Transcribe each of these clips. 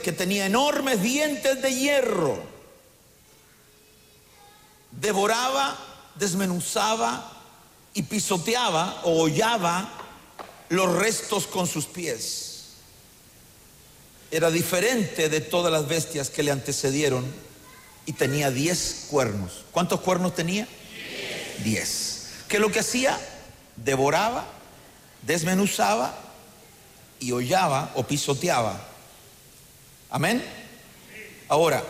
que tenía enormes dientes de hierro. Devoraba, desmenuzaba y pisoteaba o hollaba los restos con sus pies. Era diferente de todas las bestias que le antecedieron y tenía 10 cuernos. ¿Cuántos cuernos tenía? 10. ¿Qué es lo que hacía? Devoraba, desmenuzaba y hollaba o pisoteaba. Amén. Ahora,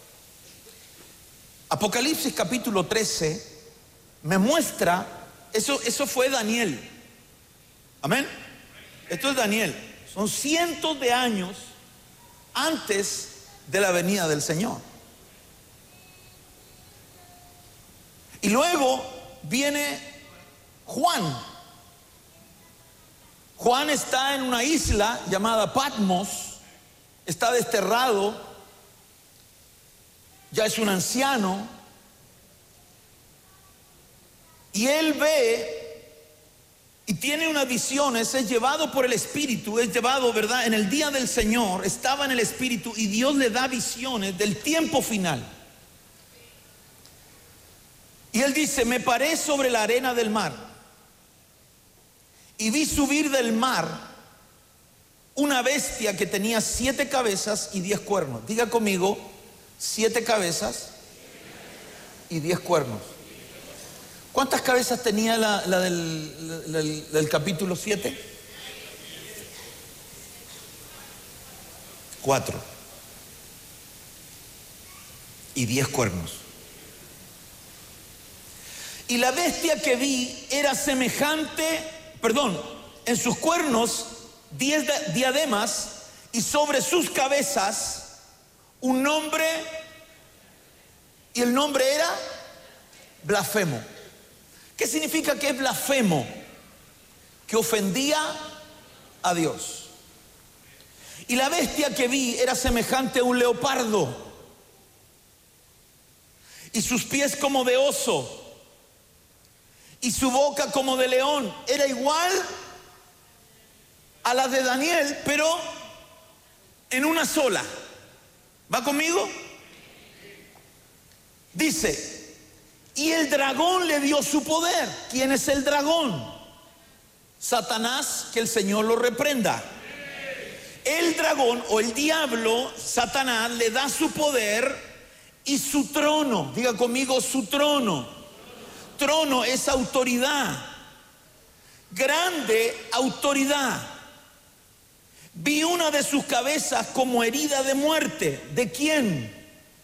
Apocalipsis capítulo 13 me muestra, eso fue Daniel. Amén. Esto es Daniel. Son cientos de años antes de la venida del Señor. Y luego viene Juan. Juan está en una isla llamada Patmos, está desterrado. Ya es un anciano, y él ve y tiene unas visiones, es llevado por el Espíritu, es llevado, ¿verdad? En el día del Señor, estaba en el Espíritu y Dios le da visiones del tiempo final. Y él dice: me paré sobre la arena del mar y vi subir del mar una bestia que tenía 7 cabezas y 10 cuernos. Diga conmigo: 7 cabezas y 10 cuernos. ¿Cuántas cabezas tenía la del capítulo 7? 4. Y 10 cuernos. Y la bestia que vi era semejante, en sus cuernos 10 diademas, y sobre sus cabezas un nombre, y el nombre era blasfemo. ¿Qué significa que es blasfemo? Que ofendía a Dios. Y la bestia que vi era semejante a un leopardo, y sus pies como de oso, y su boca como de león. Era igual a la de Daniel, pero en una sola. ¿Va conmigo? Dice: y el dragón le dio su poder. ¿Quién es el dragón? Satanás, que el Señor lo reprenda. El dragón o el diablo, Satanás, le da su poder y su trono. Diga conmigo: su trono. Trono es autoridad, grande autoridad. Vi una de sus cabezas como herida de muerte. ¿De quién?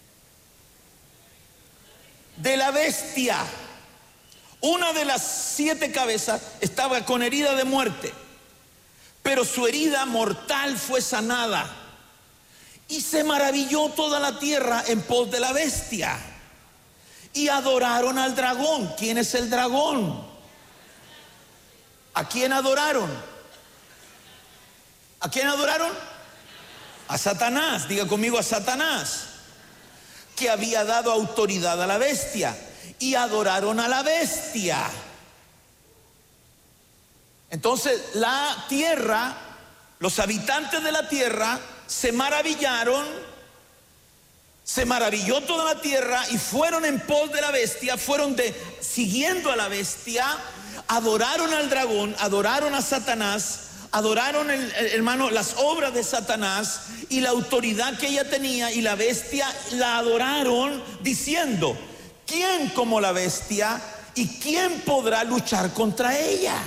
De la bestia. Una de las 7 cabezas estaba con herida de muerte, pero su herida mortal fue sanada. Y se maravilló toda la tierra en pos de la bestia, y adoraron al dragón. ¿Quién es el dragón? ¿A quién adoraron? ¿A quién adoraron? A Satanás. Diga conmigo: a Satanás, que había dado autoridad a la bestia. Y adoraron a la bestia. Entonces la tierra, los habitantes de la tierra se maravillaron, se maravilló toda la tierra y fueron en pos de la bestia, siguiendo a la bestia, adoraron al dragón, adoraron a Satanás, adoraron, hermano, las obras de Satanás y la autoridad que ella tenía, y la bestia la adoraron, diciendo: ¿quién como la bestia? ¿Y quién podrá luchar contra ella?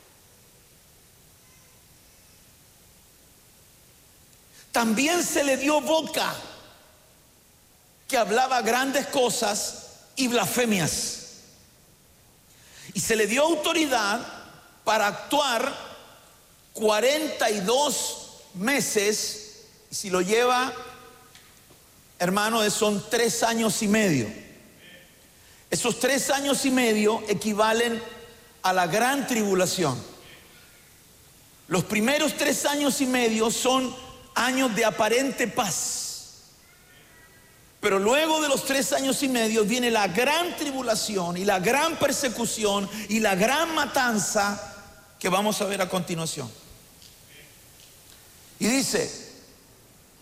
También se le dio boca, que hablaba grandes cosas y blasfemias. Y se le dio autoridad para actuar 42 meses. Y si lo lleva, hermano, son 3 años y medio. Esos 3 años y medio equivalen a la gran tribulación. Los primeros 3 años y medio son años de aparente paz. Pero luego de los 3 años y medio viene la gran tribulación y la gran persecución y la gran matanza que vamos a ver a continuación. Y dice: